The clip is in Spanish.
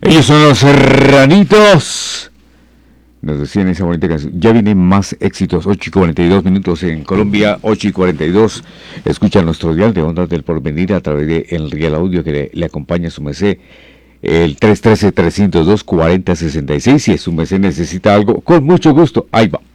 Ellos son los Serranitos. Nos decían esa bonita canción. Ya vienen más éxitos. 8:42 en Colombia, 8:42. Escucha nuestro dial de Ondas del Porvenir a través de el Real Audio que le acompaña a su merced. El 313-302-4066. Si su merced necesita algo, con mucho gusto. Ahí va.